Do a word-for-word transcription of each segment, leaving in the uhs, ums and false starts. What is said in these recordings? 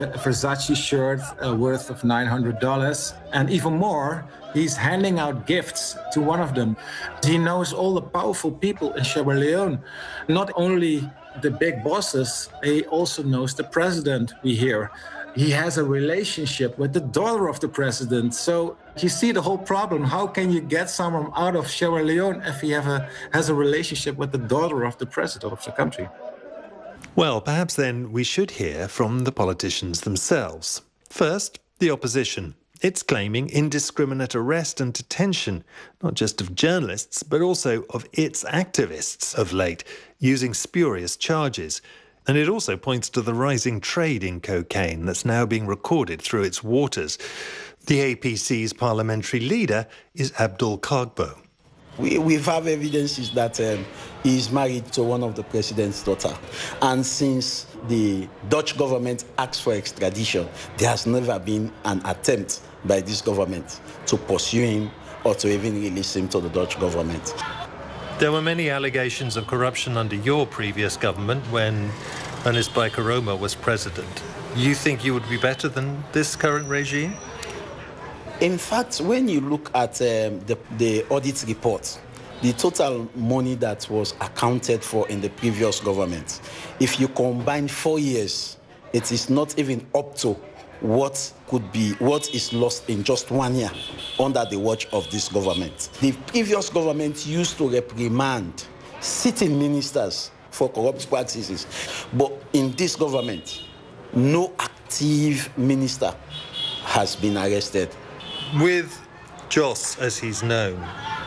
a Versace shirt uh, worth of nine hundred dollars. And even more, he's handing out gifts to one of them. He knows all the powerful people in Sierra Leone, not only the big bosses, he also knows the president, we hear. He has a relationship with the daughter of the president. So you see the whole problem. How can you get someone out of Sierra Leone if he have a, has a relationship with the daughter of the president of the country? Well, perhaps then we should hear from the politicians themselves. First, the opposition. It's claiming indiscriminate arrest and detention, not just of journalists, but also of its activists of late, using spurious charges. And it also points to the rising trade in cocaine that's now being recorded through its waters. The A P C's parliamentary leader is Abdul Kagbo. We, we have evidences that um, he is married to one of the president's daughter. And since the Dutch government asked for extradition, there has never been an attempt by this government to pursue him or to even release him to the Dutch government. There were many allegations of corruption under your previous government when Ernest Bai Koroma was president. You think you would be better than this current regime? In fact, when you look at um, the, the audit report, the total money that was accounted for in the previous government, if you combine four years, it is not even up to what could be, what is lost in just one year under the watch of this government. The previous government used to reprimand sitting ministers for corrupt practices, but in this government, no active minister has been arrested. With Jos, as he's known,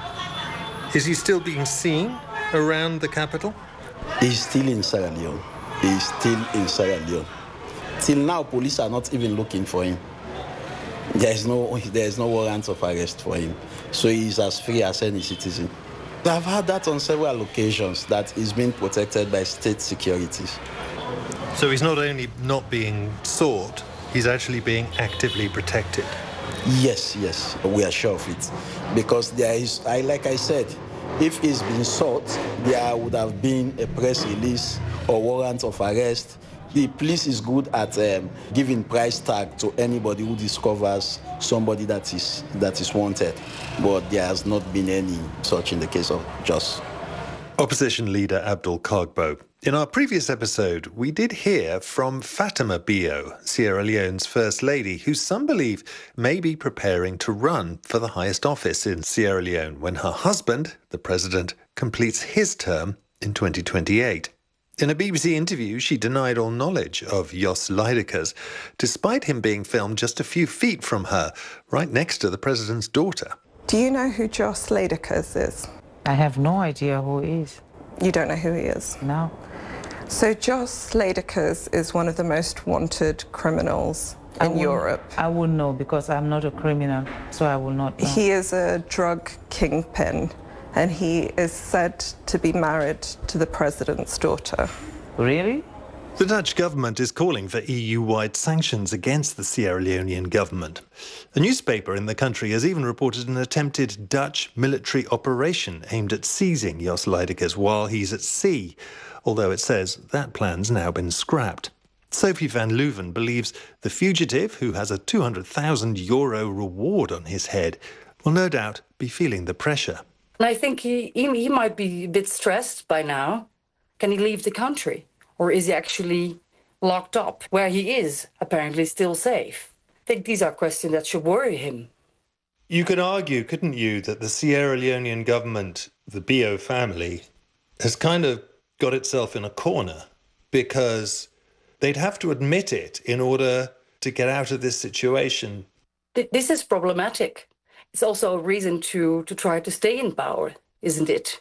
is he still being seen around the capital? He's still in Sierra Leone. He's still in Sierra Leone. Till now, police are not even looking for him. There is no, there is no warrant of arrest for him. So he's as free as any citizen. I've had that on several occasions, that he's being protected by state securities. So he's not only not being sought, he's actually being actively protected? Yes, yes, we are sure of it. Because there is, I, like I said, if he's been sought, there would have been a press release or warrant of arrest. The police is good at um, giving price tag to anybody who discovers somebody that is that is wanted, but there has not been any such in the case of Jos. Opposition leader Abdul Kagbo. In our previous episode, we did hear from Fatima Bio, Sierra Leone's First Lady, who some believe may be preparing to run for the highest office in Sierra Leone when her husband, the president, completes his term in twenty twenty-eight. In a B B C interview, she denied all knowledge of Jos Lydekkers, despite him being filmed just a few feet from her, right next to the president's daughter. Do you know who Jos Lydekkers is? I have no idea who he is. You don't know who he is? No. So Jos Lydekkers is one of the most wanted criminals in Europe. I wouldn't know because I'm not a criminal, so I will not know. He is a drug kingpin, and he is said to be married to the president's daughter. Really? The Dutch government is calling for E U-wide sanctions against the Sierra Leonean government. A newspaper in the country has even reported an attempted Dutch military operation aimed at seizing Jos Lydekkers while he's at sea, although it says that plan's now been scrapped. Sophie van Leuven believes the fugitive, who has a two hundred thousand euro reward on his head, will no doubt be feeling the pressure. And I think he, he, he might be a bit stressed by now. Can he leave the country? Or is he actually locked up where he is, apparently still safe? I think these are questions that should worry him. You could argue, couldn't you, that the Sierra Leonean government, the Bio family, has kind of got itself in a corner because they'd have to admit it in order to get out of this situation. This is problematic. It's also a reason to, to try to stay in power, isn't it?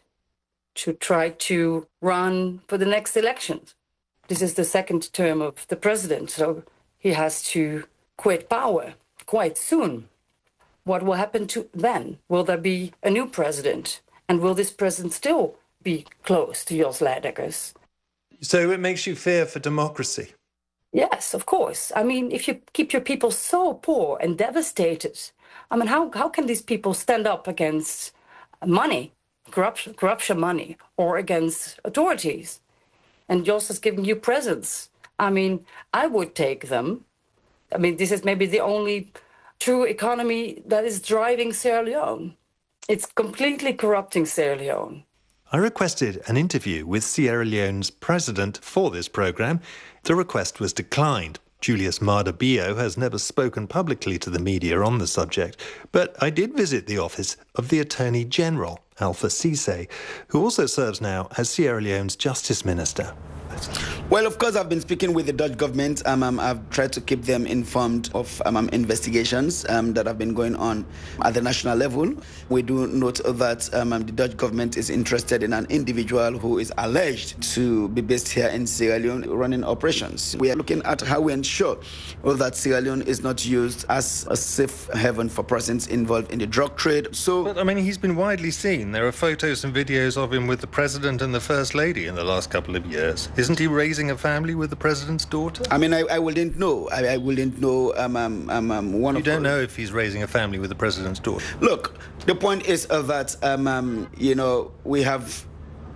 To try to run for the next elections. This is the second term of the president, so he has to quit power quite soon. What will happen to then? Will there be a new president? And will this president still be close to Jos Lydekkers? So it makes you fear for democracy? Yes, of course. I mean, if you keep your people so poor and devastated, I mean, how, how can these people stand up against money, corruption, corruption money, or against authorities? And Jos is giving you presents. I mean, I would take them, I mean, this is maybe the only true economy that is driving Sierra Leone. It's completely corrupting Sierra Leone. I requested an interview with Sierra Leone's president for this programme. The request was declined. Julius Maada Bio has never spoken publicly to the media on the subject, but I did visit the office of the Attorney General, Alpha Ceesay, who also serves now as Sierra Leone's Justice Minister. Well, of course, I've been speaking with the Dutch government. Um, um, I've tried to keep them informed of um, um, investigations um, that have been going on at the national level. We do note that um, um, the Dutch government is interested in an individual who is alleged to be based here in Sierra Leone running operations. We are looking at how we ensure that Sierra Leone is not used as a safe haven for persons involved in the drug trade. So, But, I mean, he's been widely seen. There are photos and videos of him with the President and the First Lady in the last couple of years. Isn't he raising a family with the President's daughter? I mean, I, I wouldn't know. I, I wouldn't know. Um, um, um, um, one You of don't our- know if he's raising a family with the President's daughter? Look, the point is uh, that, um, um, you know, we have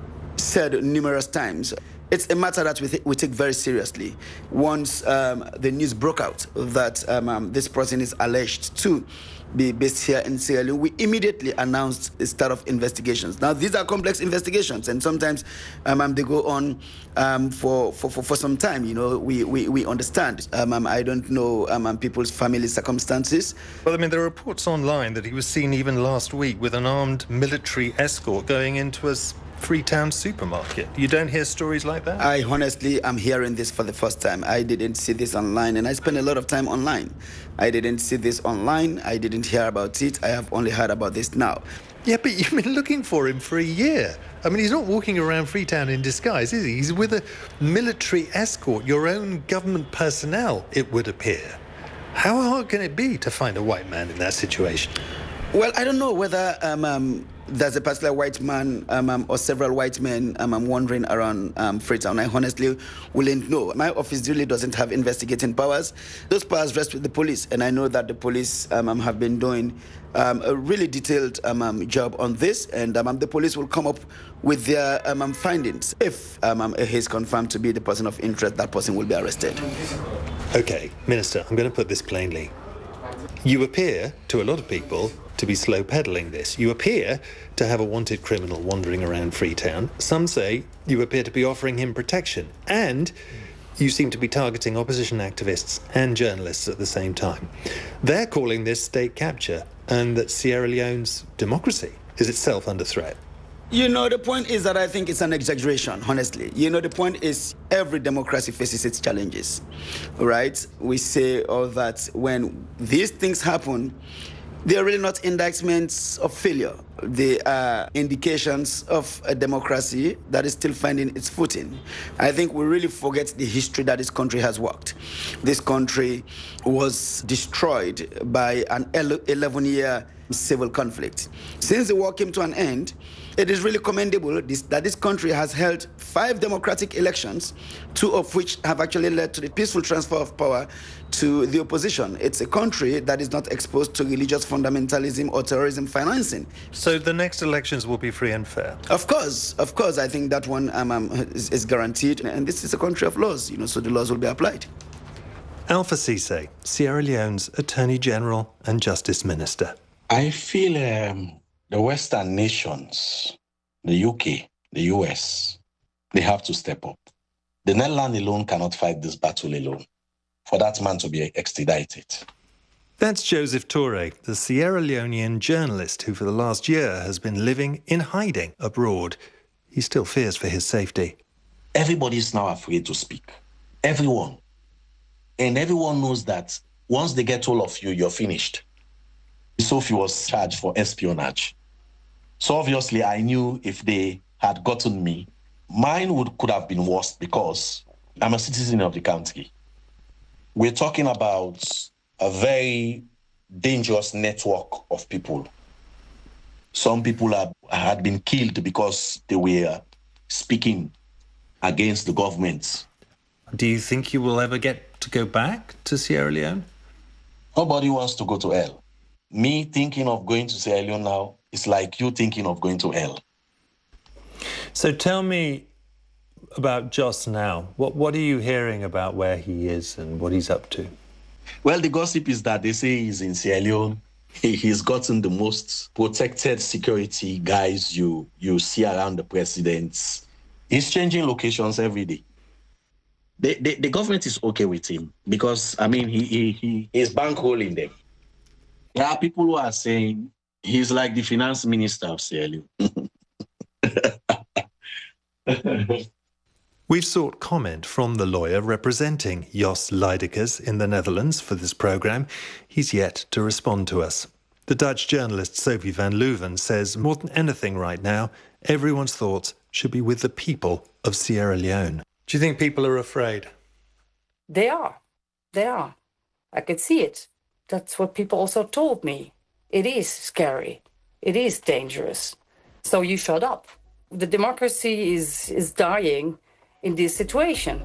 said numerous times, it's a matter that we, th- we take very seriously. Once um, the news broke out that um, um, this person is alleged to be based here in Sierra Leone, we immediately announced the start of investigations. Now, these are complex investigations, and sometimes um, um, they go on um, for, for, for, for some time. You know, we, we, we understand. Um, um, I don't know um, um, people's family circumstances. Well, I mean, there are reports online that he was seen even last week with an armed military escort going into a s- Freetown supermarket. You don't hear stories like that? I honestly am hearing this for the first time. I didn't see this online, and I spend a lot of time online. I didn't see this online. I didn't hear about it. I have only heard about this now. Yeah, but you've been looking for him for a year. I mean, he's not walking around Freetown in disguise, is he? He's with a military escort, your own government personnel, it would appear. How hard can it be to find a white man in that situation? Well, I don't know whether um, um, there's a particular white man um, um, or several white men um, um, wandering around um, Freetown. I honestly wouldn't know. My office really doesn't have investigating powers. Those powers rest with the police, and I know that the police um, um, have been doing um, a really detailed um, um, job on this, and um, um, the police will come up with their um, um, findings. If um, um, he is confirmed to be the person of interest, that person will be arrested. OK, Minister, I'm going to put this plainly. You appear, to a lot of people, to be slow-peddling this. You appear to have a wanted criminal wandering around Freetown. Some say you appear to be offering him protection. And you seem to be targeting opposition activists and journalists at the same time. They're calling this state capture, and that Sierra Leone's democracy is itself under threat. You know, the point is that I think it's an exaggeration, honestly. You know, the point is every democracy faces its challenges, right? We say all that when these things happen, they are really not indictments of failure. They are indications of a democracy that is still finding its footing. I think we really forget the history that this country has walked. This country was destroyed by an eleven-year civil conflict. Since the war came to an end, it is really commendable this, that this country has held five democratic elections, two of which have actually led to the peaceful transfer of power to the opposition. It's a country that is not exposed to religious fundamentalism or terrorism financing. So the next elections will be free and fair? Of course, of course. I think that one um, um, is, is guaranteed. And this is a country of laws, you know, so the laws will be applied. Alpha Ceesay, Sierra Leone's Attorney General and Justice Minister. I feel um, the Western nations, the U K, the U S, they have to step up. The Netherlands alone cannot fight this battle alone for that man to be extradited. That's Joseph Toure, the Sierra Leonean journalist who for the last year has been living in hiding abroad. He still fears for his safety. Everybody is now afraid to speak. Everyone. And everyone knows that once they get hold of you, you're finished. Sophie was charged for espionage. So obviously I knew if they had gotten me, mine would could have been worse because I'm a citizen of the country. We're talking about a very dangerous network of people. Some people have, had been killed because they were speaking against the government. Do you think you will ever get to go back to Sierra Leone? Nobody wants to go to hell. Me thinking of going to Sierra Leone now is like you thinking of going to hell. So tell me about Joss now. What what are you hearing about where he is and what he's up to? Well, the gossip is that they say he's in Sierra Leone. He, he's gotten the most protected security guys you, you see around the presidents. He's changing locations every day. The, the, the government is okay with him because, I mean, he, he, he is bankrolling them. There are people who are saying he's like the finance minister of Sierra Leone. We've sought comment from the lawyer representing Jos Lydekkers in the Netherlands for this programme. He's yet to respond to us. The Dutch journalist Sophie van Leuven says more than anything right now, everyone's thoughts should be with the people of Sierra Leone. Do you think people are afraid? They are. They are. I could see it. That's what people also told me. It is scary. It is dangerous. So you shut up. The democracy is, is dying in this situation.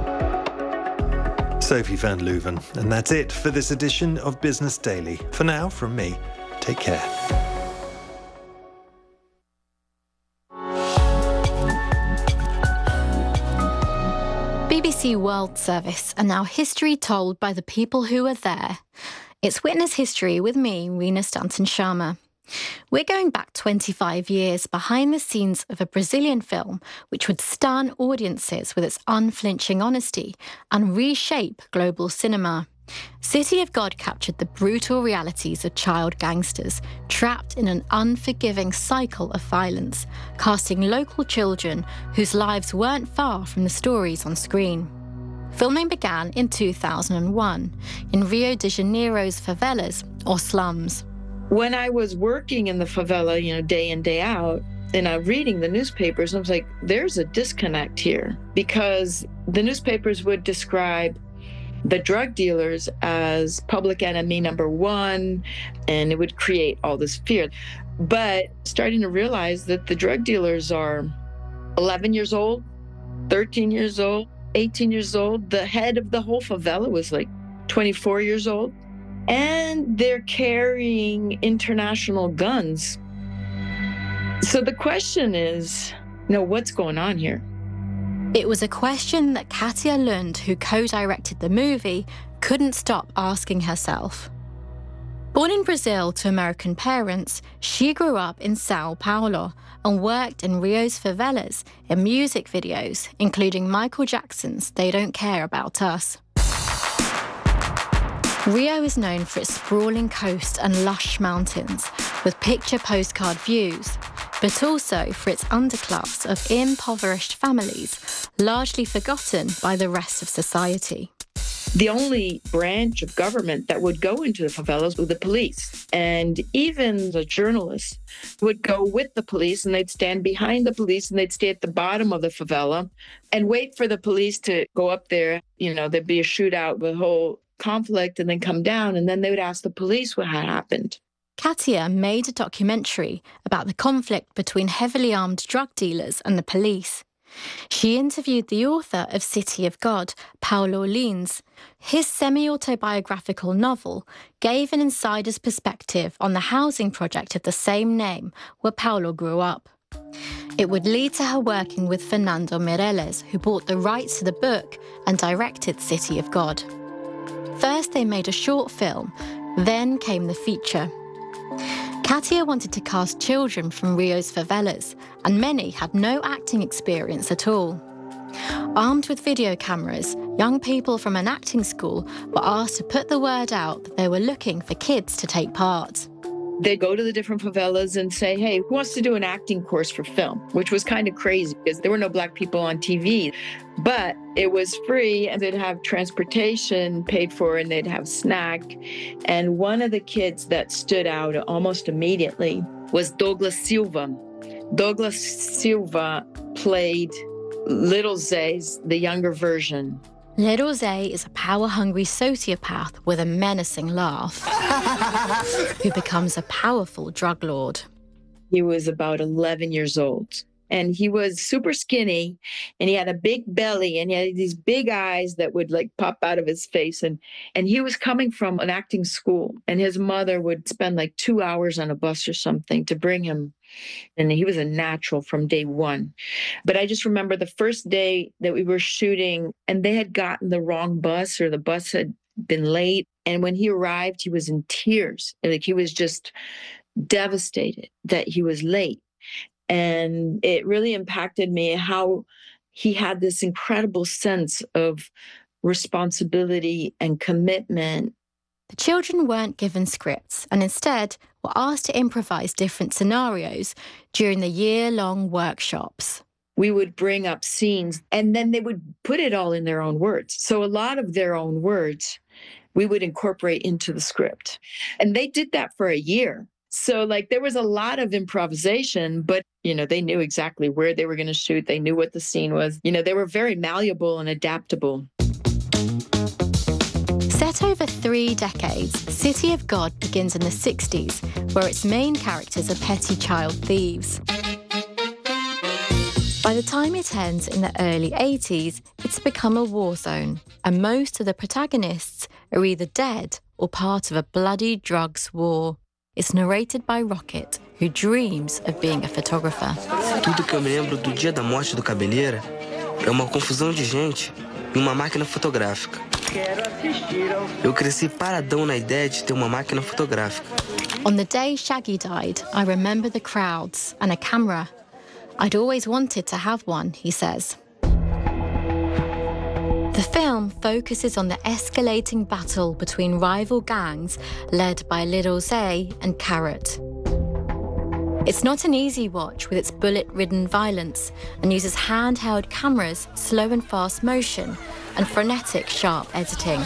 Sophie van Leuven. And that's it for this edition of Business Daily. For now, from me, take care. B B C World Service, and now history told by the people who were there. It's Witness History with me, Rina Stanton-Sharma. We're going back twenty-five years behind the scenes of a Brazilian film which would stun audiences with its unflinching honesty and reshape global cinema. City of God captured the brutal realities of child gangsters trapped in an unforgiving cycle of violence, casting local children whose lives weren't far from the stories on screen. Filming began in two thousand one in Rio de Janeiro's favelas, or slums. When I was working in the favela, you know, day in, day out, and I'm reading the newspapers, I was like, there's a disconnect here, because the newspapers would describe the drug dealers as public enemy number one, and it would create all this fear. But starting to realize that the drug dealers are eleven years old, thirteen years old, eighteen years old. The head of the whole favela was like twenty-four years old. And they're carrying international guns. So the question is, you know, what's going on here? It was a question that Katia Lund, who co-directed the movie, couldn't stop asking herself. Born in Brazil to American parents, she grew up in Sao Paulo and worked in Rio's favelas in music videos, including Michael Jackson's They Don't Care About Us. Rio is known for its sprawling coast and lush mountains, with picture postcard views, but also for its underclass of impoverished families, largely forgotten by the rest of society. The only branch of government that would go into the favelas was the police. And even the journalists would go with the police, and they'd stand behind the police, and they'd stay at the bottom of the favela and wait for the police to go up there. You know, there'd be a shootout, the whole conflict, and then come down, and then they would ask the police what had happened. Katia made a documentary about the conflict between heavily armed drug dealers and the police. She interviewed the author of City of God, Paulo Lins. His semi-autobiographical novel gave an insider's perspective on the housing project of the same name where Paulo grew up. It would lead to her working with Fernando Meirelles, who bought the rights to the book and directed City of God. First, they made a short film, then came the feature. Katia wanted to cast children from Rio's favelas, and many had no acting experience at all. Armed with video cameras, young people from an acting school were asked to put the word out that they were looking for kids to take part. They'd go to the different favelas and say, hey, who wants to do an acting course for film? Which was kind of crazy because there were no Black people on T V. But it was free, and they'd have transportation paid for, and they'd have snack. And one of the kids that stood out almost immediately was Douglas Silva. Douglas Silva played Little Zay's, the younger version. Little Zay is a power-hungry sociopath with a menacing laugh, who becomes a powerful drug lord. He was about eleven years old, and he was super skinny, and he had a big belly, and he had these big eyes that would like pop out of his face. And, and he was coming from an acting school, and his mother would spend like two hours on a bus or something to bring him. And he was a natural from day one. But I just remember the first day that we were shooting, and they had gotten the wrong bus, or the bus had been late. And when he arrived, he was in tears. Like he was just devastated that he was late. And it really impacted me how he had this incredible sense of responsibility and commitment. The children weren't given scripts and instead were asked to improvise different scenarios during the year-long workshops. We would bring up scenes and then they would put it all in their own words. So a lot of their own words we would incorporate into the script. And they did that for a year. So like there was a lot of improvisation, but, you know, they knew exactly where they were going to shoot. They knew what the scene was. You know, they were very malleable and adaptable. Set over three decades, City of God begins in the sixties, where its main characters are petty child thieves. By the time it ends in the early eighties, it's become a war zone, and most of the protagonists are either dead or part of a bloody drugs war. It's narrated by Rocket, who dreams of being a photographer. Tudo que eu me lembro do dia da morte do Cabeleira é uma confusão de gente e uma máquina fotográfica. Eu cresci paradão na ideia de ter uma máquina fotográfica. On the day Shaggy died, I remember the crowds and a camera. I'd always wanted to have one, he says. The film focuses on the escalating battle between rival gangs led by Lil Zay and Carrot. It's not an easy watch with its bullet-ridden violence and uses handheld cameras, slow and fast motion, and frenetic, sharp editing.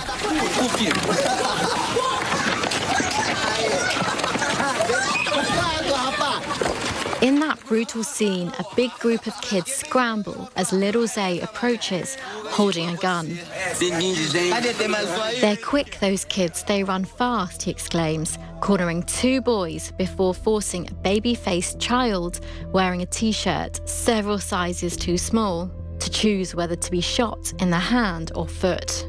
In that brutal scene, a big group of kids scramble as Lil Zay approaches, holding a gun. They're quick, those kids. They run fast, he exclaims, cornering two boys before forcing a baby-faced child wearing a T-shirt several sizes too small to choose whether to be shot in the hand or foot.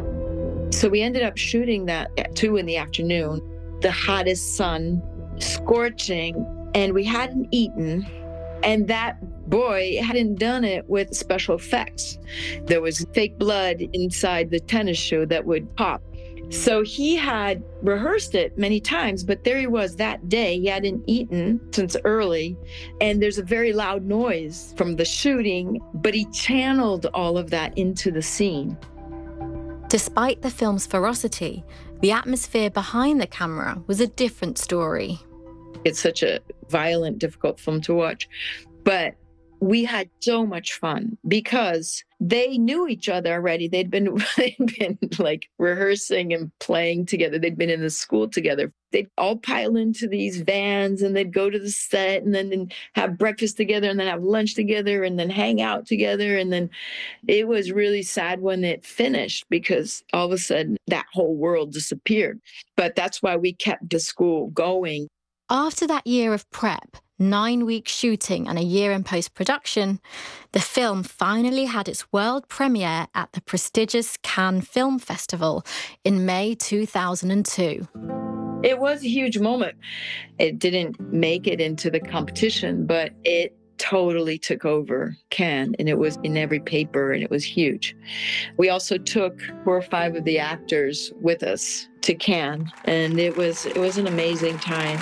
So we ended up shooting that at two in the afternoon. The hottest sun, scorching, and we hadn't eaten, and that boy hadn't done it with special effects. There was fake blood inside the tennis shoe that would pop. So he had rehearsed it many times, but there he was that day. He hadn't eaten since early, and there's a very loud noise from the shooting, but he channeled all of that into the scene. Despite the film's ferocity, the atmosphere behind the camera was a different story. It's such a violent, difficult film to watch, but we had so much fun because they knew each other already. They'd been, they'd been like rehearsing and playing together. They'd been in the school together. They'd all pile into these vans and they'd go to the set and then have breakfast together and then have lunch together and then hang out together. And then it was really sad when it finished because all of a sudden that whole world disappeared. But that's why we kept the school going. After that year of prep, nine weeks shooting and a year in post-production, the film finally had its world premiere at the prestigious Cannes Film Festival in May two thousand two. It was a huge moment. It didn't make it into the competition, but it totally took over Cannes, and it was in every paper, and it was huge. We also took four or five of the actors with us to Cannes, and it was it was an amazing time.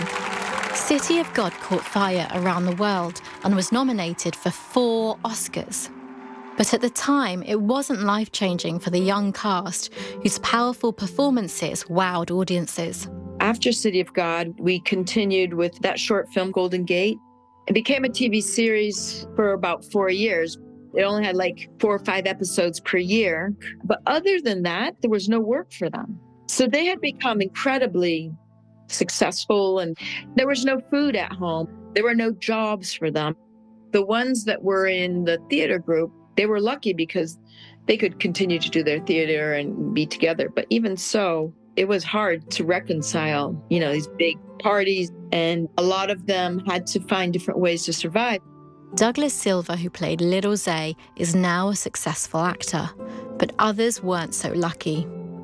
City of God caught fire around the world and was nominated for four Oscars. But at the time, it wasn't life-changing for the young cast, whose powerful performances wowed audiences. After City of God, we continued with that short film, Golden Gate. It became a T V series for about four years. It only had like four or five episodes per year. But other than that, there was no work for them. So they had become incredibly successful, and there was no food at home. There were no jobs for them. The ones that were in the theater group, they were lucky because they could continue to do their theater and be together. But even so, it was hard to reconcile, you know, these big parties, and a lot of them had to find different ways to survive. Douglas Silver, who played Lil Zay, is now a successful actor, but others weren't so lucky.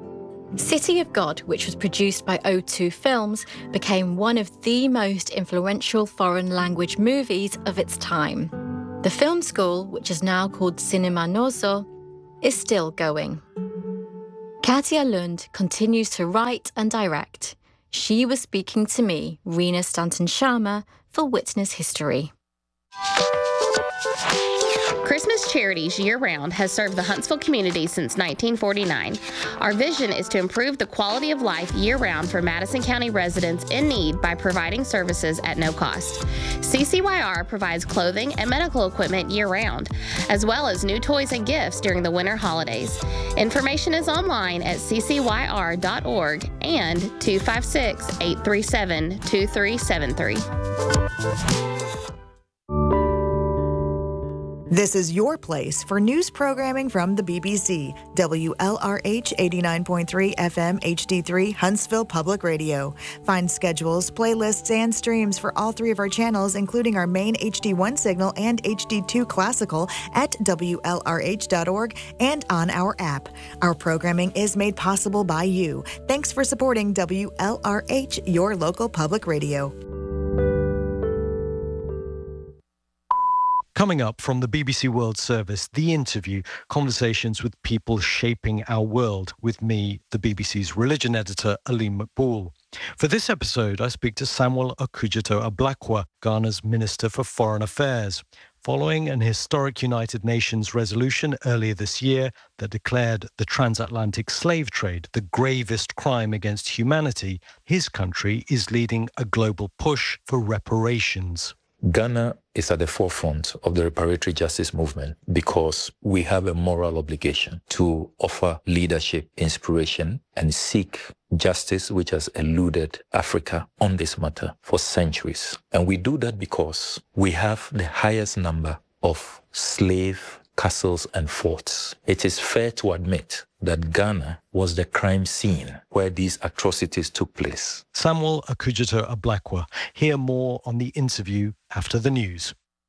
City of God, which was produced by O two Films, became one of the most influential foreign language movies of its time. The film school, which is now called Cinema Noso, is still going. Katja Lund continues to write and direct. She was speaking to me, Rena Stanton Sharma, for Witness History. Christmas Charities year-round has served the Huntsville community since nineteen forty-nine. Our vision is to improve the quality of life year-round for Madison County residents in need by providing services at no cost. C C Y R provides clothing and medical equipment year-round, as well as new toys and gifts during the winter holidays. Information is online at c c y r dot org and two five six, eight three seven, two three seven three. This is your place for news programming from the B B C, W L R H eighty-nine point three F M H D three Huntsville Public Radio. Find schedules, playlists, and streams for all three of our channels, including our main H D one signal and H D two classical at W L R H dot org and on our app. Our programming is made possible by you. Thanks for supporting W L R H, your local public radio. Coming up from the B B C World Service, The Interview, conversations with people shaping our world, with me, the B B C's religion editor, Aline McBool. For this episode, I speak to Samuel Okudzeto-Ablakwa, Ghana's Minister for Foreign Affairs. Following an historic United Nations resolution earlier this year that declared the transatlantic slave trade the gravest crime against humanity, his country is leading a global push for reparations. Ghana is at the forefront of the reparatory justice movement because we have a moral obligation to offer leadership, inspiration, and seek justice which has eluded Africa on this matter for centuries. And we do that because we have the highest number of slave castles and forts. It is fair to admit that Ghana was the crime scene where these atrocities took place. Samuel Okudzeto-Ablakwa. Hear more on The Interview after the news.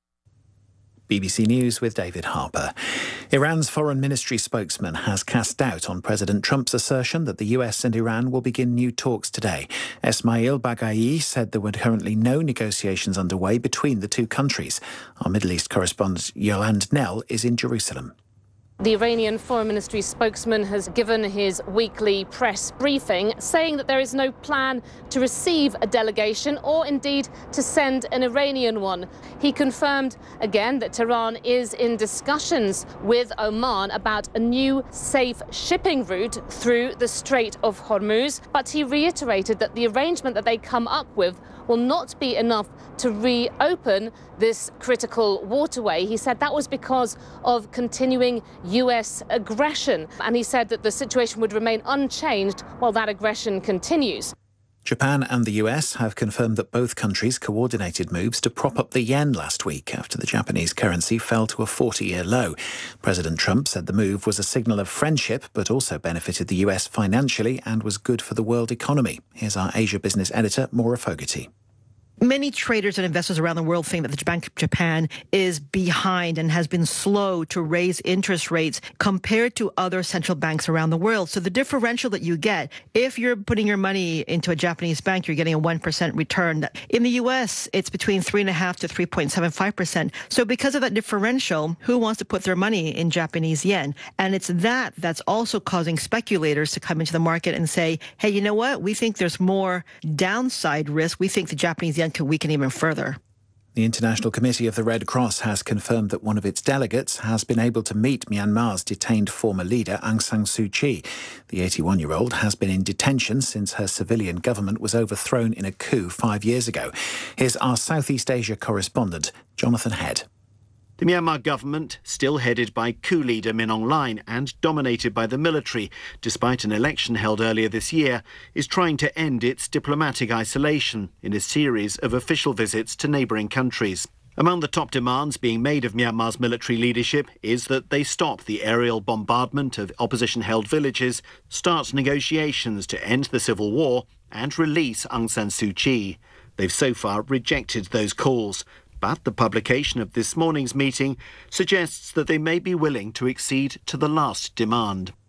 B B C News with David Harper. Iran's foreign ministry spokesman has cast doubt on President Trump's assertion that the U S and Iran will begin new talks today. Esmail Baghai said there were currently no negotiations underway between the two countries. Our Middle East correspondent Yolande Nell is in Jerusalem. The Iranian Foreign Ministry spokesman has given his weekly press briefing, saying that there is no plan to receive a delegation or indeed to send an Iranian one. He confirmed again that Tehran is in discussions with Oman about a new safe shipping route through the Strait of Hormuz, but he reiterated that the arrangement that they come up with will not be enough to reopen this critical waterway. He said that was because of continuing U S aggression, and he said that the situation would remain unchanged while that aggression continues. Japan and the U S have confirmed that both countries coordinated moves to prop up the yen last week after the Japanese currency fell to a forty-year low. President Trump said the move was a signal of friendship, but also benefited the U S financially and was good for the world economy. Here's our Asia business editor, Maura Fogarty. Many traders and investors around the world think that the Bank of Japan is behind and has been slow to raise interest rates compared to other central banks around the world. So the differential that you get, if you're putting your money into a Japanese bank, you're getting a one percent return. In the U S, it's between three point five to three point seven five percent. So because of that differential, who wants to put their money in Japanese yen? And it's that that's also causing speculators to come into the market and say, hey, you know what? We think there's more downside risk. We think the Japanese yen could weaken even further. The International Committee of the Red Cross has confirmed that one of its delegates has been able to meet Myanmar's detained former leader Aung San Suu Kyi. The eighty-one-year-old has been in detention since her civilian government was overthrown in a coup five years ago. Here's our Southeast Asia correspondent, Jonathan Head. The Myanmar government, still headed by coup leader Min Aung Hlaing and dominated by the military, despite an election held earlier this year, is trying to end its diplomatic isolation in a series of official visits to neighbouring countries. Among the top demands being made of Myanmar's military leadership is that they stop the aerial bombardment of opposition-held villages, start negotiations to end the civil war and release Aung San Suu Kyi. They've so far rejected those calls. But the publication of this morning's meeting suggests that they may be willing to accede to the last demand.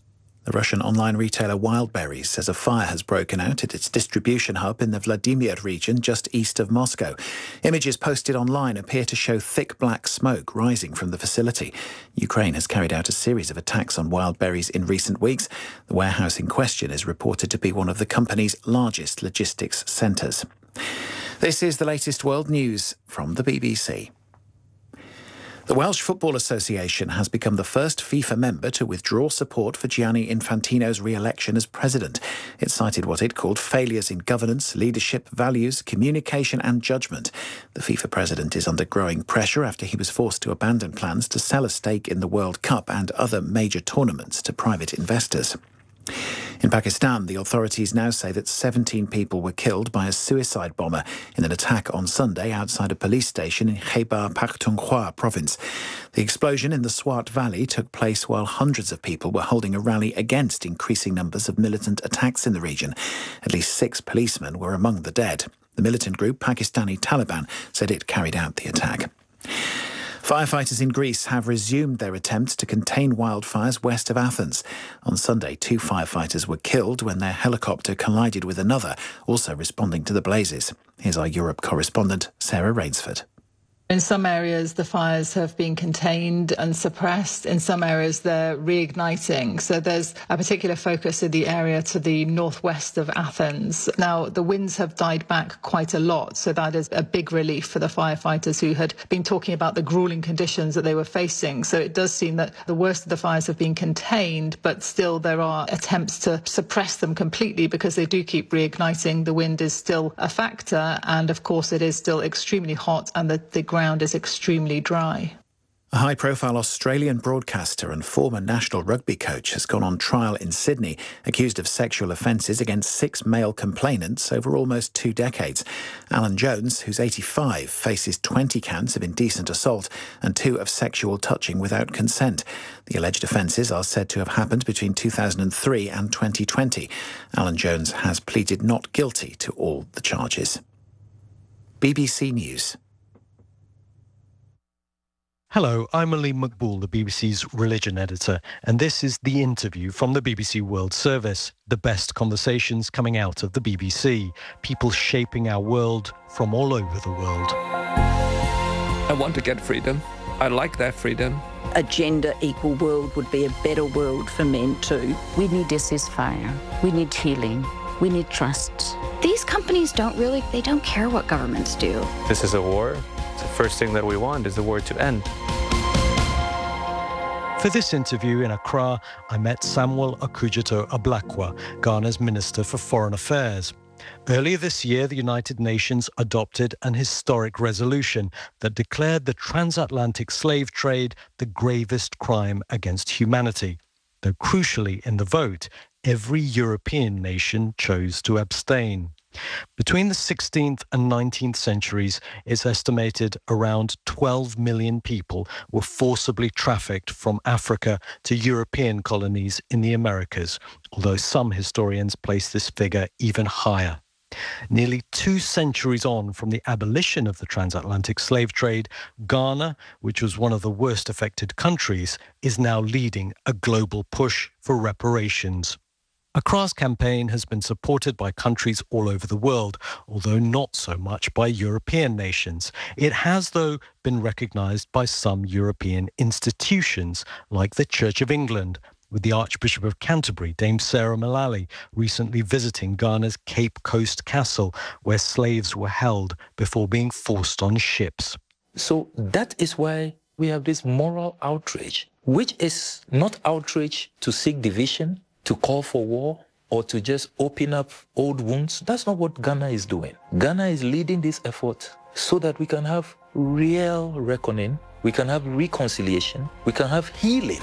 The Russian online retailer Wildberries says a fire has broken out at its distribution hub in the Vladimir region just east of Moscow. Images posted online appear to show thick black smoke rising from the facility. Ukraine has carried out a series of attacks on Wildberries in recent weeks. The warehouse in question is reported to be one of the company's largest logistics centres. This is the latest world news from the B B C. The Welsh Football Association has become the first FIFA member to withdraw support for Gianni Infantino's re-election as president. It cited what it called failures in governance, leadership, values, communication and judgment. The FIFA president is under growing pressure after he was forced to abandon plans to sell a stake in the World Cup and other major tournaments to private investors. In Pakistan, the authorities now say that seventeen people were killed by a suicide bomber in an attack on Sunday outside a police station in Khyber Pakhtunkhwa province. The explosion in the Swat Valley took place while hundreds of people were holding a rally against increasing numbers of militant attacks in the region. At least six policemen were among the dead. The militant group Pakistani Taliban said it carried out the attack. Firefighters in Greece have resumed their attempts to contain wildfires west of Athens. On Sunday, two firefighters were killed when their helicopter collided with another, also responding to the blazes. Here's our Europe correspondent, Sarah Rainsford. In some areas, the fires have been contained and suppressed. In some areas, they're reigniting. So there's a particular focus in the area to the northwest of Athens. Now, the winds have died back quite a lot, so that is a big relief for the firefighters who had been talking about the grueling conditions that they were facing. So it does seem that the worst of the fires have been contained, but still there are attempts to suppress them completely because they do keep reigniting. The wind is still a factor, and of course it is still extremely hot, and the, the ground is extremely dry. A high-profile Australian broadcaster and former national rugby coach has gone on trial in Sydney, accused of sexual offences against six male complainants over almost two decades. Alan Jones, who's eighty-five, faces twenty counts of indecent assault and two of sexual touching without consent. The alleged offences are said to have happened between two thousand three and twenty twenty. Alan Jones has pleaded not guilty to all the charges. B B C News. Hello, I'm Aleem Maqbool, the B B C's religion editor, and this is The Interview from the B B C World Service, the best conversations coming out of the B B C, people shaping our world from all over the world. I want to get freedom. I like that freedom. A gender-equal world would be a better world for men too. We need a ceasefire. We need healing. We need trust. These companies don't really, they don't care what governments do. This is a war. The first thing that we want is the war to end. For this interview in Accra, I met Samuel Okudzeto Ablakwa, Ghana's Minister for Foreign Affairs. Earlier this year, the United Nations adopted an historic resolution that declared the transatlantic slave trade the gravest crime against humanity. Though crucially in the vote, every European nation chose to abstain. Between the sixteenth and nineteenth centuries, it's estimated around twelve million people were forcibly trafficked from Africa to European colonies in the Americas, although some historians place this figure even higher. Nearly two centuries on from the abolition of the transatlantic slave trade, Ghana, which was one of the worst affected countries, is now leading a global push for reparations. Accra's campaign has been supported by countries all over the world, although not so much by European nations. It has, though, been recognised by some European institutions, like the Church of England, with the Archbishop of Canterbury, Dame Sarah Mullally, recently visiting Ghana's Cape Coast Castle, where slaves were held before being forced on ships. So that is why we have this moral outrage, which is not outrage to seek division, to call for war, or to just open up old wounds. That's not what Ghana is doing. Ghana is leading this effort so that we can have real reckoning, we can have reconciliation, we can have healing.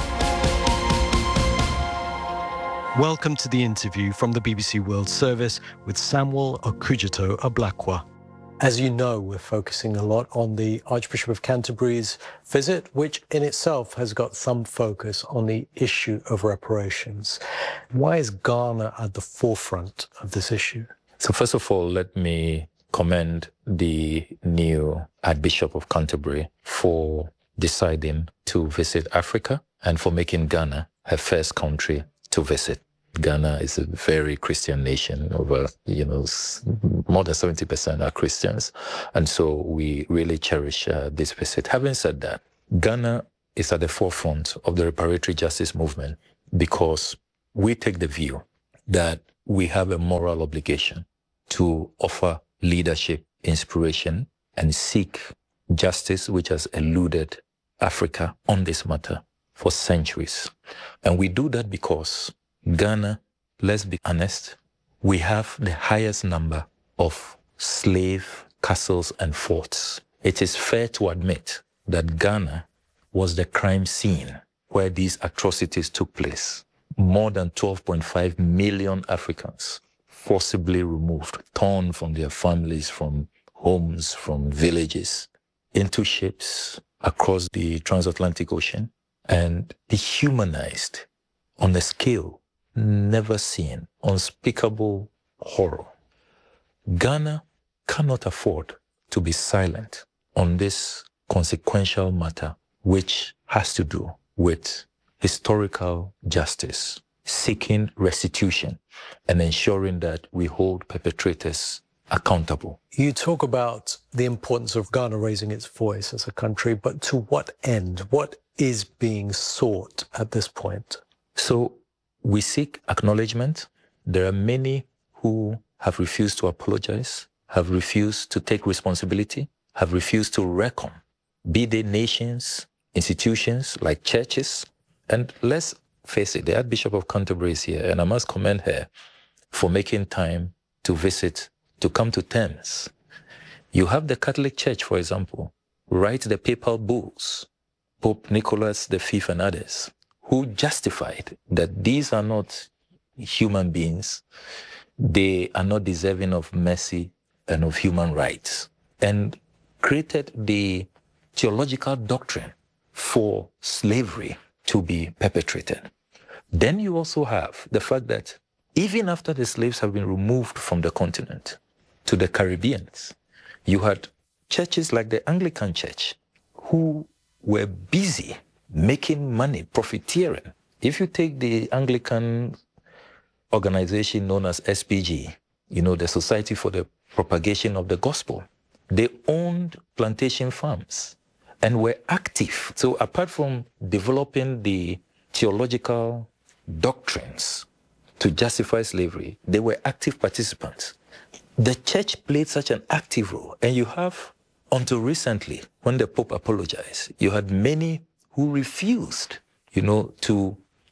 Welcome to The Interview from the B B C World Service with Samuel Okudzeto Ablakwa. As you know, we're focusing a lot on the Archbishop of Canterbury's visit, which in itself has got some focus on the issue of reparations. Why is Ghana at the forefront of this issue? So first of all, let me commend the new Archbishop of Canterbury for deciding to visit Africa and for making Ghana her first country to visit. Ghana is a very Christian nation. Over, you know, more than seventy percent are Christians. And so we really cherish uh, this visit. Having said that, Ghana is at the forefront of the reparatory justice movement because we take the view that we have a moral obligation to offer leadership, inspiration, and seek justice which has eluded Africa on this matter for centuries. And we do that because Ghana, let's be honest, we have the highest number of slave castles and forts. It is fair to admit that Ghana was the crime scene where these atrocities took place. More than twelve point five million Africans forcibly removed, torn from their families, from homes, from villages, into ships across the transatlantic ocean, and dehumanized on a scale never seen, unspeakable horror. Ghana cannot afford to be silent on this consequential matter, which has to do with historical justice, seeking restitution, and ensuring that we hold perpetrators accountable. You talk about the importance of Ghana raising its voice as a country, but to what end? What is being sought at this point? So we seek acknowledgement. There are many who have refused to apologize, have refused to take responsibility, have refused to reckon, be they nations, institutions like churches. And let's face it, the Archbishop of Canterbury is here, and I must commend her for making time to visit, to come to terms. You have the Catholic Church, for example, write the papal bulls, Pope Nicholas the Fifth and others, who justified that these are not human beings, they are not deserving of mercy and of human rights, and created the theological doctrine for slavery to be perpetrated. Then you also have the fact that even after the slaves have been removed from the continent to the Caribbeans, you had churches like the Anglican Church who were busy making money, profiteering. If you take the Anglican organization known as S P G, you know, the Society for the Propagation of the Gospel, they owned plantation farms and were active. So apart from developing the theological doctrines to justify slavery, they were active participants. The church played such an active role. And you have, until recently, when the Pope apologized, you had many who refused, you know, to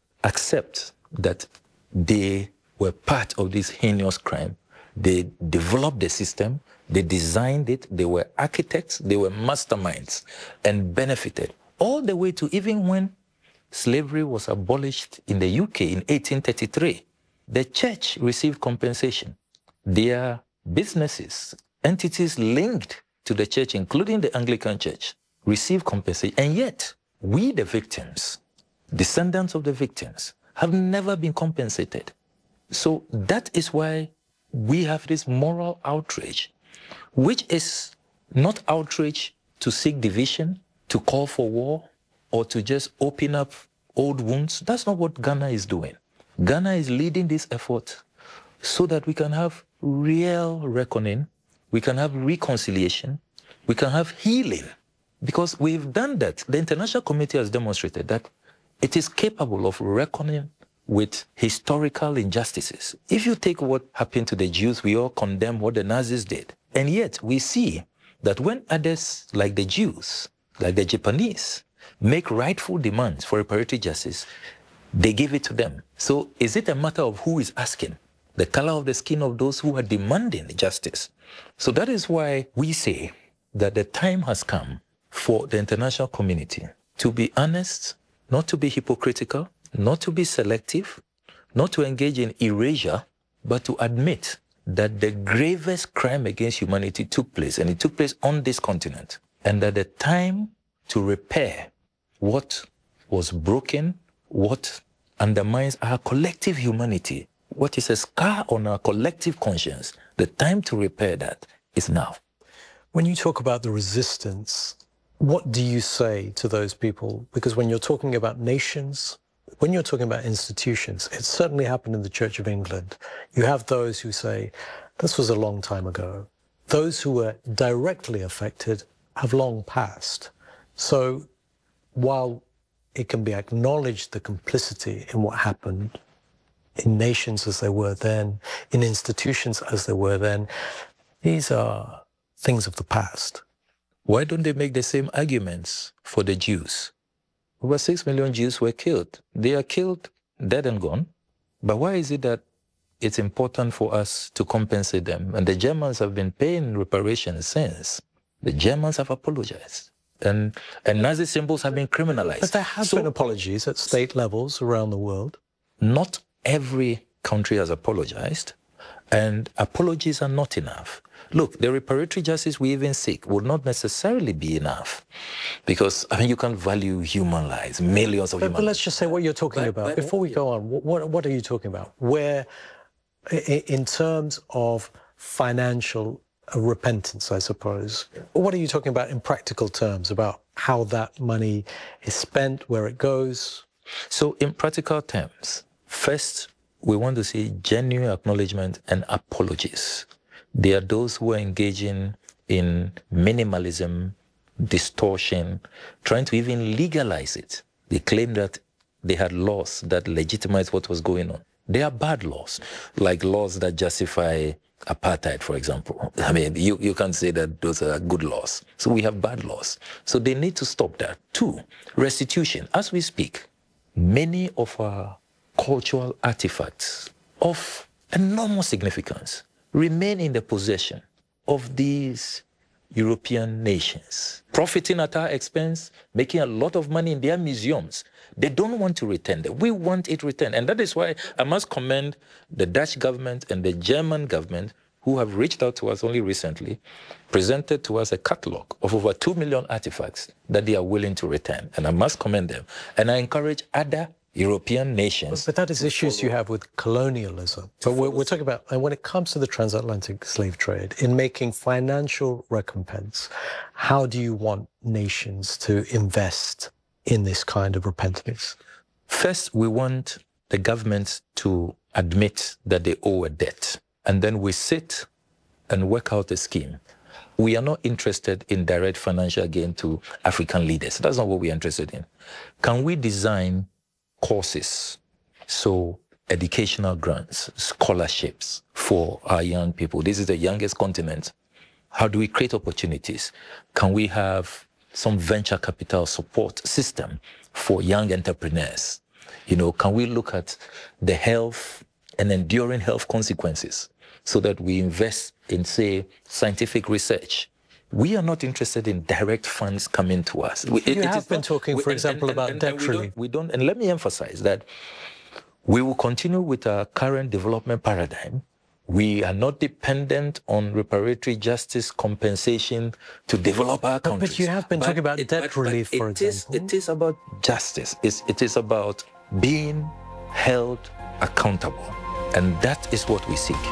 accept that they were part of this heinous crime. They developed the system, they designed it, they were architects, they were masterminds, and benefited all the way to even when slavery was abolished in the U K in eighteen thirty-three. The church received compensation. Their businesses, entities linked to the church, including the Anglican Church, received compensation. And yet, we, the victims, descendants of the victims, have never been compensated. So that is why we have this moral outrage, which is not outrage to seek division, to call for war, or to just open up old wounds. That's not what Ghana is doing. Ghana is leading this effort so that we can have real reckoning, we can have reconciliation, we can have healing. Because we've done that. The international community has demonstrated that it is capable of reckoning with historical injustices. If you take what happened to the Jews, we all condemn what the Nazis did. And yet we see that when others, like the Jews, like the Japanese, make rightful demands for reparatory justice, they give it to them. So is it a matter of who is asking? The color of the skin of those who are demanding justice. So that is why we say that the time has come for the international community to be honest, not to be hypocritical, not to be selective, not to engage in erasure, but to admit that the gravest crime against humanity took place, and it took place on this continent, and that the time to repair what was broken, what undermines our collective humanity, what is a scar on our collective conscience, the time to repair that is now. When you talk about the resistance, what do you say to those people? Because when you're talking about nations, when you're talking about institutions, it certainly happened in the Church of England. You have those who say, this was a long time ago. Those who were directly affected have long passed. So while it can be acknowledged the complicity in what happened in nations as they were then, in institutions as they were then, these are things of the past. Why don't they make the same arguments for the Jews? Over six million Jews were killed. They are killed, dead and gone. But why is it that it's important for us to compensate them? And the Germans have been paying reparations since. The Germans have apologized. And, and Nazi symbols have been criminalized. But there have so, been apologies at state levels around the world. Not every country has apologized, and apologies are not enough. Look, the reparatory justice we even seek would not necessarily be enough, because I mean, you can't value human lives, millions of but, human but lives. let's just say what you're talking but, about. But, Before we go on, what, what are you talking about? Where, in terms of financial repentance, I suppose, what are you talking about in practical terms about how that money is spent, where it goes? So in practical terms, first, we want to see genuine acknowledgement and apologies. There are those who are engaging in minimalism, distortion, trying to even legalize it. They claim that they had laws that legitimize what was going on. They are bad laws, like laws that justify apartheid, for example. I mean, you, you can't say that those are good laws. So we have bad laws. So they need to stop that. Two, restitution. As we speak, many of our cultural artifacts of enormous significance remain in the possession of these European nations, profiting at our expense, making a lot of money in their museums. They don't want to return them. We want it returned. And that is why I must commend the Dutch government and the German government, who have reached out to us only recently, presented to us a catalog of over two million artifacts that they are willing to return. And I must commend them. And I encourage other European nations. But, but that is issues you have with colonialism. But we're, we're talking about, and when it comes to the transatlantic slave trade, in making financial recompense, how do you want nations to invest in this kind of repentance? First, we want the government to admit that they owe a debt. And then we sit and work out a scheme. We are not interested in direct financial gain to African leaders. That's not what we're interested in. Can we design courses, so educational grants, scholarships for our young people? This is the youngest continent. How do we create opportunities? Can we have some venture capital support system for young entrepreneurs? You know, can we look at the health and enduring health consequences so that we invest in, say, scientific research? We are not interested in direct funds coming to us. You it, have it been not, talking, for we, example, and, and, about and, debt and we relief. Don't, we don't, and let me emphasize that we will continue with our current development paradigm. We are not dependent on reparatory justice compensation to develop our countries. But you have been but talking about it, debt but, relief, but for it example. Is, it is about justice. It's, it is about being held accountable. And that is what we seek.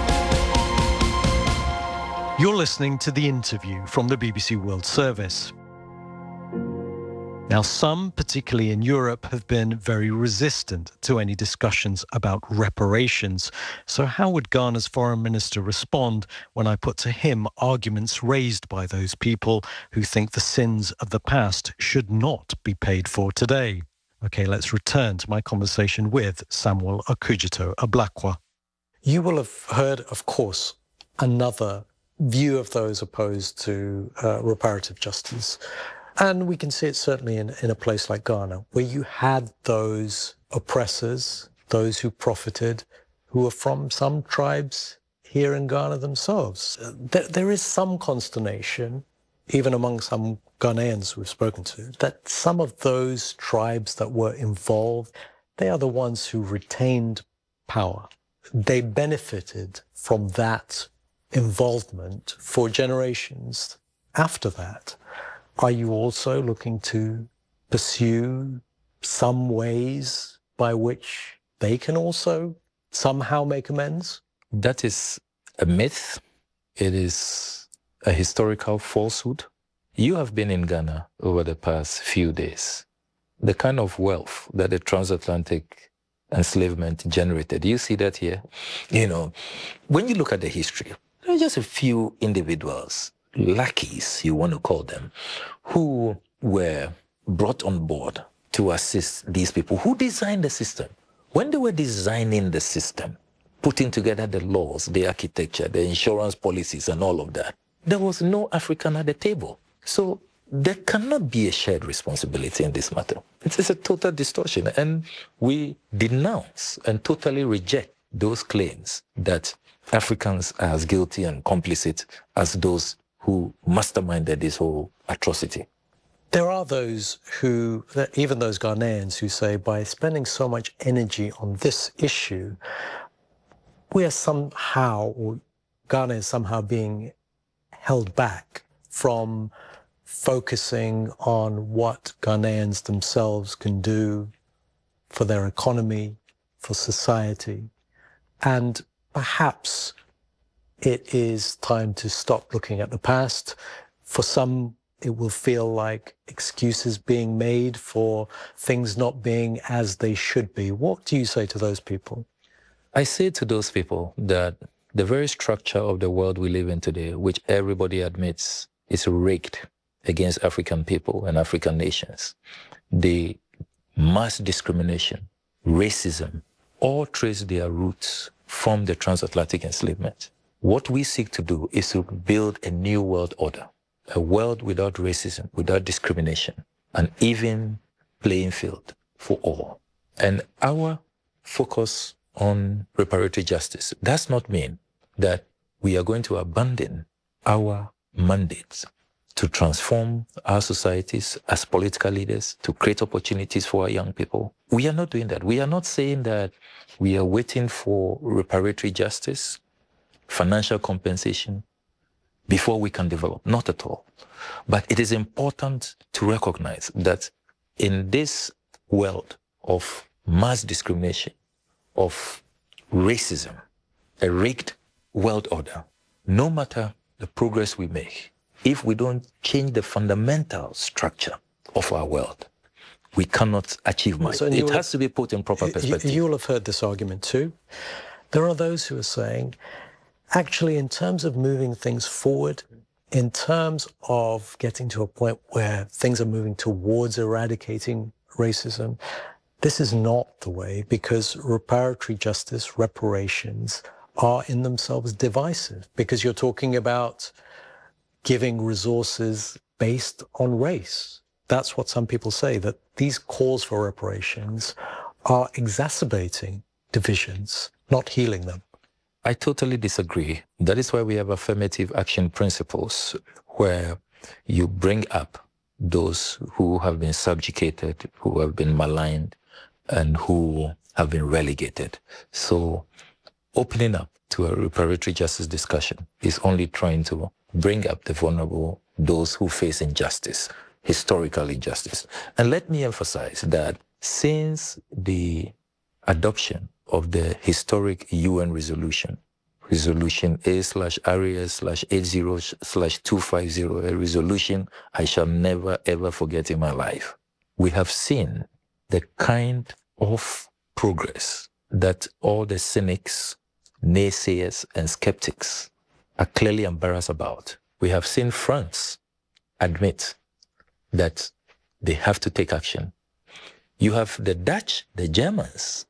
You're listening to The Interview from the B B C World Service. Now, some, particularly in Europe, have been very resistant to any discussions about reparations. So how would Ghana's foreign minister respond when I put to him arguments raised by those people who think the sins of the past should not be paid for today? Okay, let's return to my conversation with Samuel Okudzeto Ablakwa. You will have heard, of course, another view of those opposed to uh, reparative justice. And we can see it certainly in, in a place like Ghana, where you had those oppressors, those who profited, who were from some tribes here in Ghana themselves. There, there is some consternation, even among some Ghanaians we've spoken to, that some of those tribes that were involved, they are the ones who retained power. They benefited from that involvement for generations after that. Are you also looking to pursue some ways by which they can also somehow make amends? That is a myth. It is a historical falsehood. You have been in Ghana over the past few days. the kind of wealth that the transatlantic enslavement generated. You see that here? You know, when you look at the history, there are just a few individuals, lackeys, you want to call them, who were brought on board to assist these people who designed the system. When they were designing the system, putting together the laws, the architecture, the insurance policies and all of that, there was no African at the table. So there cannot be a shared responsibility in this matter. It is a total distortion, and we denounce and totally reject those claims that Africans are as guilty and complicit as those who masterminded this whole atrocity. There are those who, even those Ghanaians who say, by spending so much energy on this issue, we are somehow, or Ghana is somehow being held back from focusing on what Ghanaians themselves can do for their economy, for society. And perhaps it is time to stop looking at the past. For some, it will feel like excuses being made for things not being as they should be. What do you say to those people? I say to those people that the very structure of the world we live in today, which everybody admits is rigged against African people and African nations, the mass discrimination, racism, all trace their roots from the transatlantic enslavement. What we seek to do is to build a new world order, a world without racism, without discrimination, an even playing field for all. And our focus on reparatory justice does not mean that we are going to abandon our mandates to transform our societies as political leaders, to create opportunities for our young people. We are not doing that. We are not saying that we are waiting for reparatory justice, financial compensation, before we can develop. Not at all. But it is important to recognize that in this world of mass discrimination, of racism, a rigged world order, no matter the progress we make, if we don't change the fundamental structure of our world, we cannot achieve much. So it has to be put in proper perspective. You will have heard this argument too. There are those who are saying, actually, in terms of moving things forward, in terms of getting to a point where things are moving towards eradicating racism, this is not the way, because reparatory justice, reparations, are in themselves divisive, because you're talking about giving resources based on race. That's what some people say, that these calls for reparations are exacerbating divisions, not healing them. I totally disagree. That is why we have affirmative action principles, where you bring up those who have been subjugated, who have been maligned, and who have been relegated. So opening up to a reparatory justice discussion is only trying to bring up the vulnerable, those who face injustice, historical injustice. And let me emphasize that since the adoption of the historic U N resolution, resolution A slash R A S slash eight zero slash two five zero, a resolution I shall never ever forget in my life, we have seen the kind of progress that all the cynics, naysayers, and skeptics are clearly embarrassed about. We have seen France admit that they have to take action. You have the Dutch, the Germans,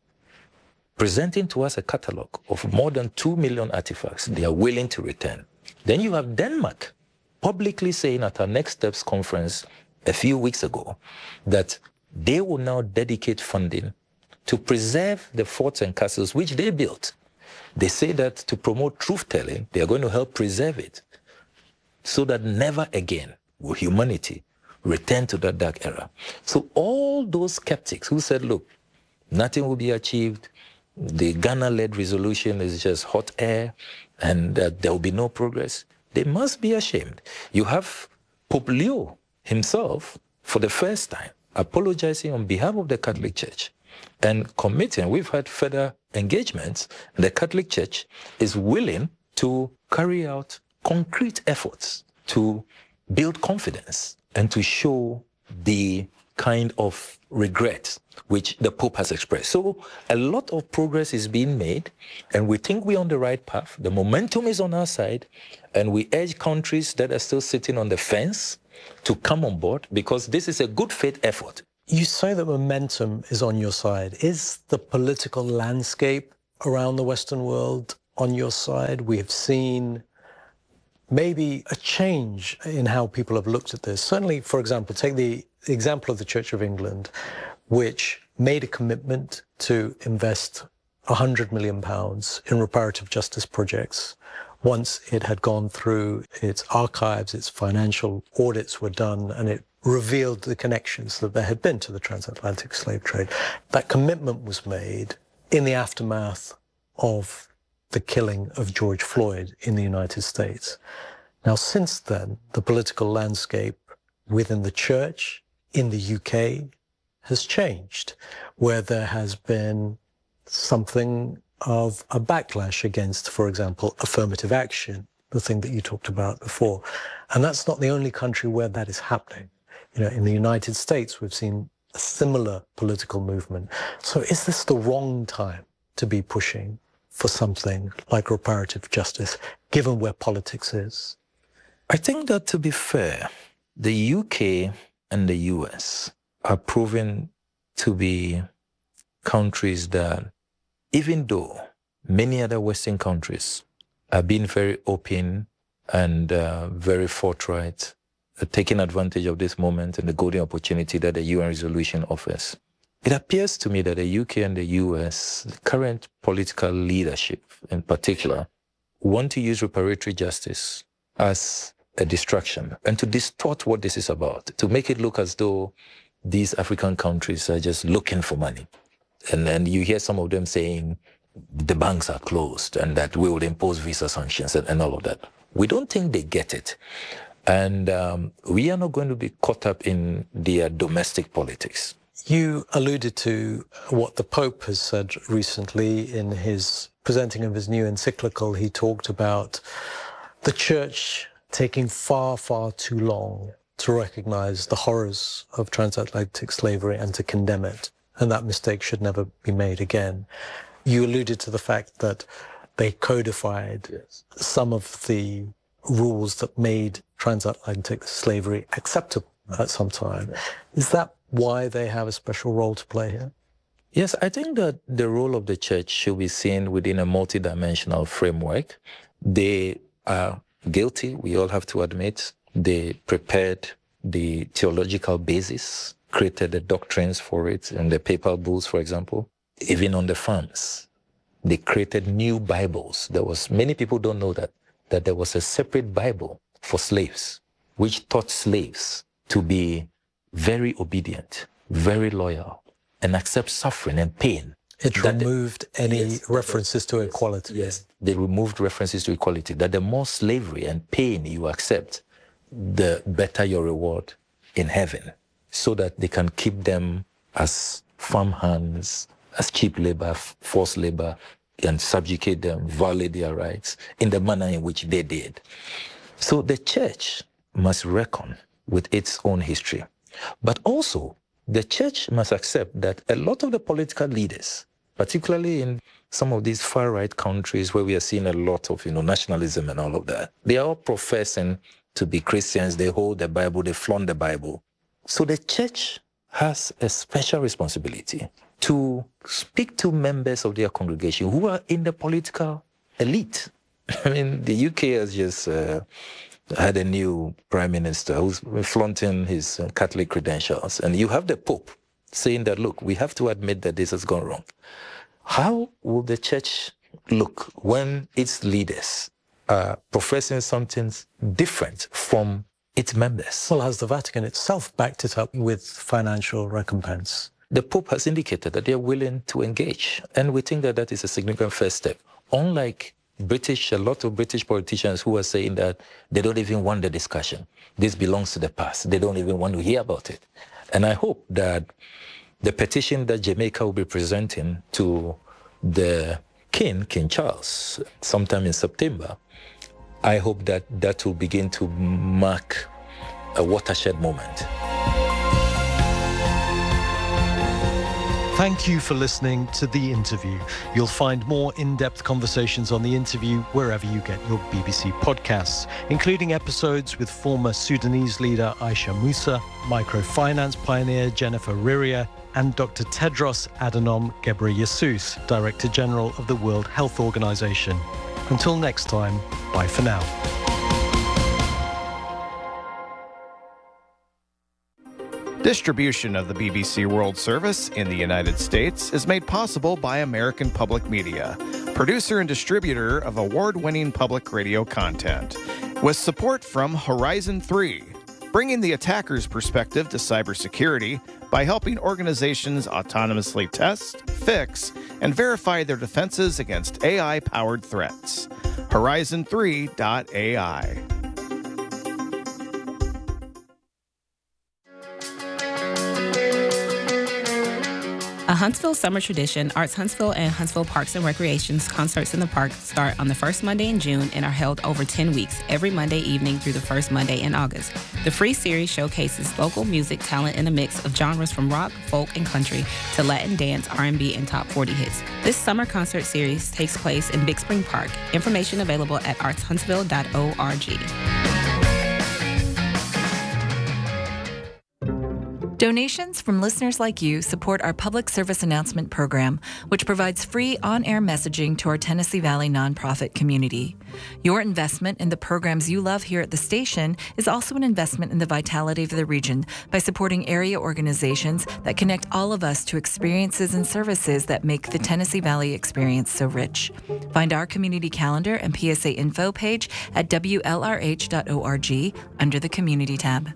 presenting to us a catalogue of more than two million artifacts they are willing to return. Then you have Denmark publicly saying at our Next Steps conference a few weeks ago that they will now dedicate funding to preserve the forts and castles which they built. They say that to promote truth-telling, they are going to help preserve it so that never again will humanity return to that dark era. So all those skeptics who said, look, nothing will be achieved, the Ghana-led resolution is just hot air, and that there will be no progress, they must be ashamed. You have Pope Leo himself, for the first time, apologizing on behalf of the Catholic Church and committing, we've had further engagements, and the Catholic Church is willing to carry out concrete efforts to build confidence and to show the kind of regret which the Pope has expressed. So a lot of progress is being made, and we think we're on the right path. The momentum is on our side, and we urge countries that are still sitting on the fence to come on board, because this is a good faith effort. You say that momentum is on your side. Is the political landscape around the Western world on your side? We have seen maybe a change in how people have looked at this. Certainly, for example, take the example of the Church of England, which made a commitment to invest one hundred million pounds in reparative justice projects once it had gone through its archives, its financial audits were done, and it revealed the connections that there had been to the transatlantic slave trade. That commitment was made in the aftermath of the killing of George Floyd in the United States. Now, since then, the political landscape within the church in the U K has changed, where there has been something of a backlash against, for example, affirmative action, the thing that you talked about before. And that's not the only country where that is happening. You know, in the United States, we've seen a similar political movement. So is this the wrong time to be pushing for something like reparative justice, given where politics is? I think that, to be fair, the U K and the U S are proven to be countries that, even though many other Western countries have been very open and uh, very forthright, uh, taking advantage of this moment and the golden opportunity that the U N resolution offers, it appears to me that the U K and the U S, the current political leadership in particular, want to use reparatory justice as a distraction and to distort what this is about, to make it look as though these African countries are just looking for money. And then you hear some of them saying the banks are closed and that we will impose visa sanctions and, and all of that. We don't think they get it. And um, we are not going to be caught up in their domestic politics. You alluded to what the Pope has said recently in his presenting of his new encyclical. He talked about the church taking far, far too long to recognize the horrors of transatlantic slavery and to condemn it. And that mistake should never be made again. You alluded to the fact that they codified yes. some of the rules that made transatlantic slavery acceptable at some time. Is that why they have a special role to play here? Yes, I think that the role of the church should be seen within a multidimensional framework. They are guilty, we all have to admit. They prepared the theological basis, created the doctrines for it, and the papal bulls, for example. Even on the farms, they created new Bibles. There was, many people don't know that, that there was a separate Bible for slaves, which taught slaves to be very obedient, very loyal, and accept suffering and pain. It removed the, any yes, references to yes, equality. Yes, they removed references to equality, that the more slavery and pain you accept, the better your reward in heaven, so that they can keep them as farm hands, as cheap labor, forced labor, and subjugate them, violate their rights in the manner in which they did. So the church must reckon with its own history. But also, the church must accept that a lot of the political leaders, particularly in some of these far-right countries where we are seeing a lot of, you know, nationalism and all of that, they are all professing to be Christians. They hold the Bible, they flaunt the Bible. So the church has a special responsibility to speak to members of their congregation who are in the political elite. I mean, the U K has just uh, had a new prime minister who's flaunting his uh, Catholic credentials. And you have the Pope saying that, look, we have to admit that this has gone wrong. How will the church look when its leaders are professing something different from its members? Well, has the Vatican itself backed it up with financial recompense? The Pope has indicated that they're willing to engage. And we think that that is a significant first step. Unlike British, a lot of British politicians who are saying that they don't even want the discussion. This belongs to the past. They don't even want to hear about it. And I hope that the petition that Jamaica will be presenting to the King, King Charles, sometime in September, I hope that that will begin to mark a watershed moment. Thank you for listening to The Interview. You'll find more in-depth conversations on The Interview wherever you get your B B C podcasts, including episodes with former Sudanese leader Aisha Musa, microfinance pioneer Jennifer Riria, and Doctor Tedros Adhanom Ghebreyesus, Director General of the World Health Organization. Until next time, bye for now. Distribution of the B B C World Service in the United States is made possible by American Public Media, producer and distributor of award-winning public radio content, with support from Horizon three, bringing the attacker's perspective to cybersecurity by helping organizations autonomously test, fix, and verify their defenses against A I-powered threats. Horizon three dot A I. A Huntsville summer tradition, Arts Huntsville and Huntsville Parks and Recreation's Concerts in the Park start on the first Monday in June and are held over ten weeks, every Monday evening through the first Monday in August. The free series showcases local music talent in a mix of genres from rock, folk, and country to Latin dance, R and B, and top forty hits. This summer concert series takes place in Big Spring Park. Information available at arts huntsville dot org. Donations from listeners like you support our public service announcement program, which provides free on-air messaging to our Tennessee Valley nonprofit community. Your investment in the programs you love here at the station is also an investment in the vitality of the region by supporting area organizations that connect all of us to experiences and services that make the Tennessee Valley experience so rich. Find our community calendar and P S A info page at W L R H dot org under the Community tab.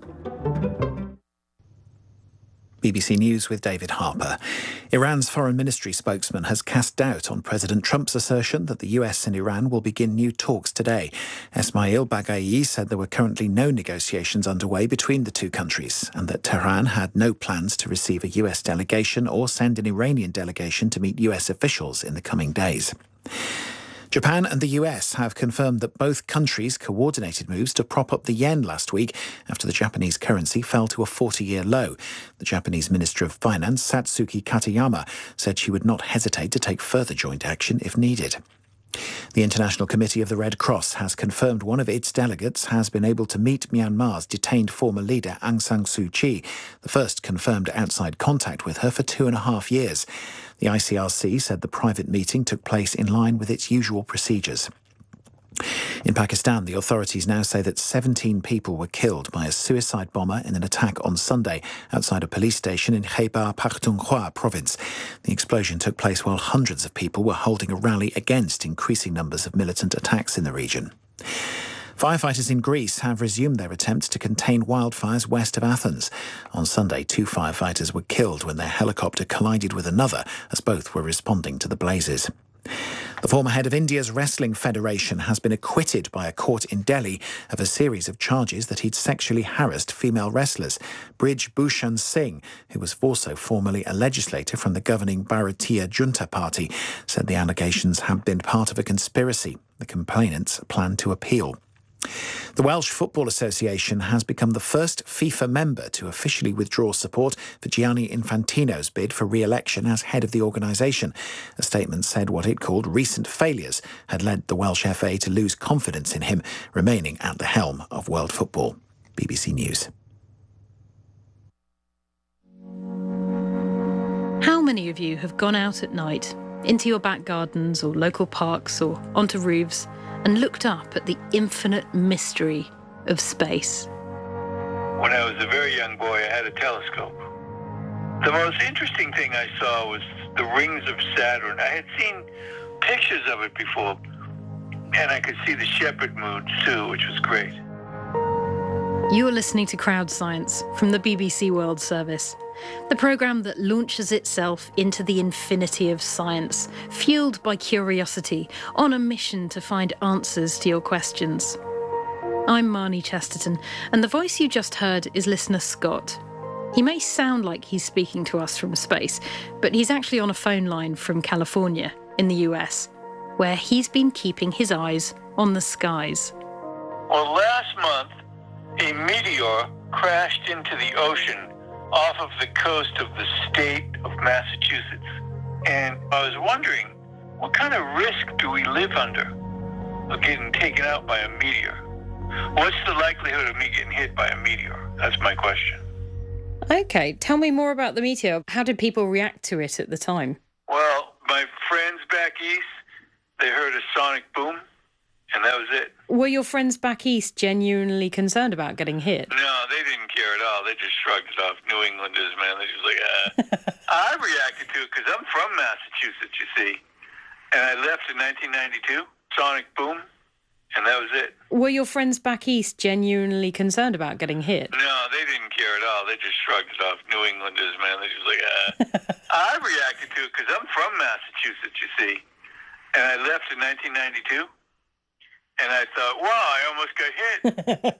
B B C News with David Harper. Iran's foreign ministry spokesman has cast doubt on President Trump's assertion that the U S and Iran will begin new talks today. Esmail Baghaei said there were currently no negotiations underway between the two countries and that Tehran had no plans to receive a U S delegation or send an Iranian delegation to meet U S officials in the coming days. Japan and the U S have confirmed that both countries coordinated moves to prop up the yen last week after the Japanese currency fell to a forty-year low. The Japanese Minister of Finance, Satsuki Katayama, said she would not hesitate to take further joint action if needed. The International Committee of the Red Cross has confirmed one of its delegates has been able to meet Myanmar's detained former leader Aung San Suu Kyi, the first confirmed outside contact with her for two and a half years. The I C R C said the private meeting took place in line with its usual procedures. In Pakistan, the authorities now say that seventeen people were killed by a suicide bomber in an attack on Sunday outside a police station in Khyber Pakhtunkhwa province. The explosion took place while hundreds of people were holding a rally against increasing numbers of militant attacks in the region. Firefighters in Greece have resumed their attempts to contain wildfires west of Athens. On Sunday, two firefighters were killed when their helicopter collided with another as both were responding to the blazes. The former head of India's Wrestling Federation has been acquitted by a court in Delhi of a series of charges that he'd sexually harassed female wrestlers. Brij Bhushan Singh, who was also formerly a legislator from the governing Bharatiya Junta Party, said the allegations had been part of a conspiracy. The complainants plan to appeal. The Welsh Football Association has become the first FIFA member to officially withdraw support for Gianni Infantino's bid for re-election as head of the organisation. A statement said what it called recent failures had led the Welsh F A to lose confidence in him remaining at the helm of world football. B B C News. How many of you have gone out at night, into your back gardens or local parks or onto roofs, and looked up at the infinite mystery of space? When I was a very young boy, I had a telescope. The most interesting thing I saw was the rings of Saturn. I had seen pictures of it before, and I could see the Shepherd moon too, which was great. You are listening to Crowd Science from the B B C World Service, the programme that launches itself into the infinity of science, fueled by curiosity, on a mission to find answers to your questions. I'm Marnie Chesterton, and the voice you just heard is listener Scott. He may sound like he's speaking to us from space, but he's actually on a phone line from California in the U S, where he's been keeping his eyes on the skies. Well, last month, a meteor crashed into the ocean off of the coast of the state of Massachusetts. And I was wondering, what kind of risk do we live under of getting taken out by a meteor? What's the likelihood of me getting hit by a meteor? That's my question. Okay, tell me more about the meteor. How did people react to it at the time? Well, my friends back east, they heard a sonic boom, and that was it. Were your friends back east genuinely concerned about getting hit? No, they didn't care at all. They just shrugged it off. New Englanders, man, they just like, ah. I reacted to it because I'm from Massachusetts, you see. And I left in nineteen ninety-two, sonic boom, and that was it. Were your friends back east genuinely concerned about getting hit? No, they didn't care at all. They just shrugged it off. New Englanders, man, they just like, ah. I reacted to it because I'm from Massachusetts, you see. And I left in nineteen ninety-two. And I thought, wow, I almost got hit.